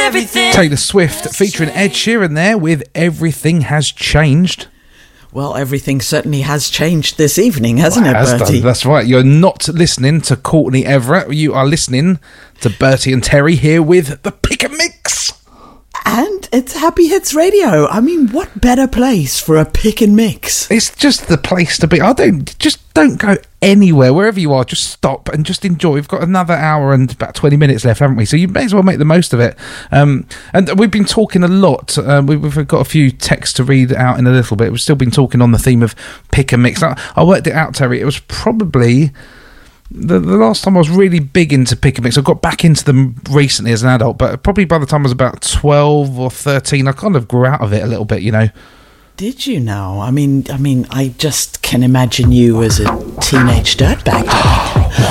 everything. Taylor Swift featuring Ed Sheeran there with Everything Has Changed. Well, everything certainly has changed this evening, hasn't it, Has Bertie? done. That's right. You're not listening to Courtney Everett. You are listening to Bertie and Terry here with the Pick and Mix. And it's Happy Hits Radio. I mean, what better place for a pick and mix? It's just the place to be. Don't go anywhere. Wherever you are, just stop and just enjoy. We've got another hour and about 20 minutes left, haven't we? So you may as well make the most of it. And we've been talking a lot. We've got a few texts to read out in a little bit. We've still been talking on the theme of pick and mix. I worked it out, Terry. It was probably the last time I was really big into pick and mix. I got back into them recently as an adult, but probably by the time I was about 12 or 13, I kind of grew out of it a little bit, you know. Did you know? I mean, I just can imagine you as a teenage dirtbag.